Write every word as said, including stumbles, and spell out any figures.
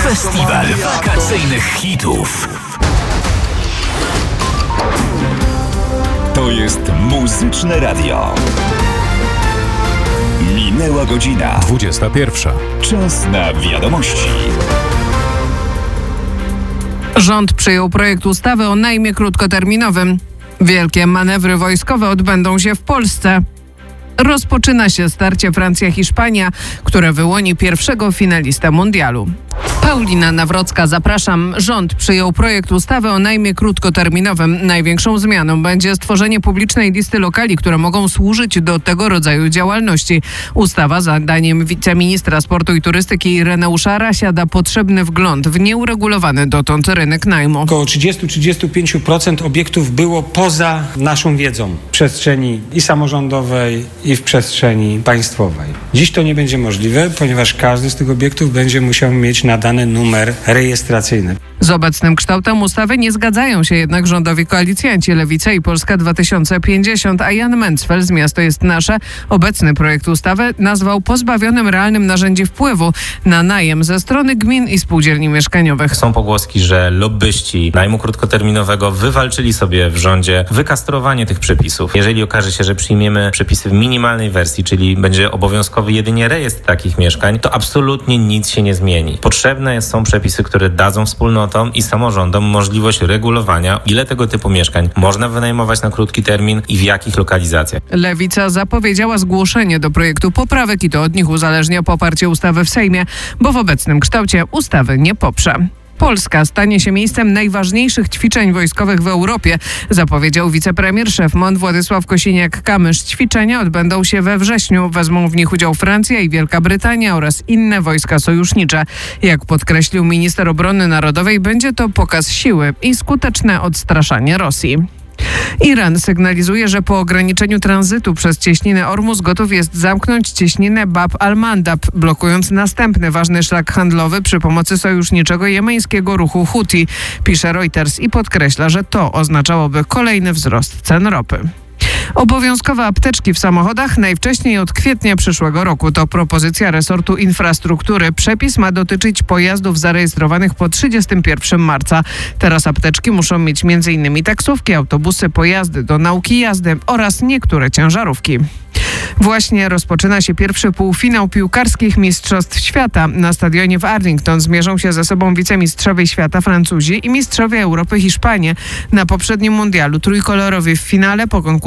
Festiwal wakacyjnych hitów. To jest Muzyczne Radio. Minęła godzina. dwudziesta pierwsza. Czas na wiadomości. Rząd przyjął projekt ustawy o najmie krótkoterminowym. Wielkie manewry wojskowe odbędą się w Polsce. Rozpoczyna się starcie Francja-Hiszpania, które wyłoni pierwszego finalistę mundialu. Paulina Nawrocka, zapraszam. Rząd przyjął projekt ustawy o najmie krótkoterminowym. Największą zmianą będzie stworzenie publicznej listy lokali, które mogą służyć do tego rodzaju działalności. Ustawa, zdaniem wiceministra sportu i turystyki Ireneusza Rasia, da potrzebny wgląd w nieuregulowany dotąd rynek najmu. Około trzydzieści do trzydziestu pięciu procent obiektów było poza naszą wiedzą w przestrzeni i samorządowej, i w przestrzeni państwowej. Dziś to nie będzie możliwe, ponieważ każdy z tych obiektów będzie musiał mieć nadany numer rejestracyjny. Z obecnym kształtem ustawy nie zgadzają się jednak rządowi koalicjanci Lewica i Polska dwa tysiące pięćdziesiąt, a Jan Mencfel z Miasto jest Nasze obecny projekt ustawy nazwał pozbawionym realnym narzędzi wpływu na najem ze strony gmin i spółdzielni mieszkaniowych. Są pogłoski, że lobbyści najmu krótkoterminowego wywalczyli sobie w rządzie wykastrowanie tych przepisów. Jeżeli okaże się, że przyjmiemy przepisy w minimalnej wersji, czyli będzie obowiązkowy jedynie rejestr takich mieszkań, to absolutnie nic się nie zmieni. Potrzebne są przepisy, które dadzą wspólnotom i samorządom możliwość regulowania, ile tego typu mieszkań można wynajmować na krótki termin i w jakich lokalizacjach. Lewica zapowiedziała zgłoszenie do projektu poprawek i to od nich uzależnia poparcie ustawy w Sejmie, bo w obecnym kształcie ustawy nie poprze. Polska stanie się miejscem najważniejszych ćwiczeń wojskowych w Europie, zapowiedział wicepremier szef M O N Władysław Kosiniak-Kamysz. Ćwiczenia odbędą się we wrześniu. Wezmą w nich udział Francja i Wielka Brytania oraz inne wojska sojusznicze. Jak podkreślił minister obrony narodowej, będzie to pokaz siły i skuteczne odstraszanie Rosji. Iran sygnalizuje, że po ograniczeniu tranzytu przez cieśninę Ormus gotów jest zamknąć cieśninę Bab al-Mandab, blokując następny ważny szlak handlowy przy pomocy sojuszniczego jemeńskiego ruchu Huti, pisze Reuters i podkreśla, że to oznaczałoby kolejny wzrost cen ropy. Obowiązkowe apteczki w samochodach najwcześniej od kwietnia przyszłego roku. To propozycja resortu infrastruktury. Przepis ma dotyczyć pojazdów zarejestrowanych po trzydziestego pierwszego marca. Teraz apteczki muszą mieć między innymi taksówki, autobusy, pojazdy do nauki jazdy oraz niektóre ciężarówki. Właśnie rozpoczyna się pierwszy półfinał piłkarskich Mistrzostw Świata. Na stadionie w Arlington zmierzą się ze sobą wicemistrzowie świata Francuzi i mistrzowie Europy Hiszpanie. Na poprzednim mundialu trójkolorowi w finale po konkursie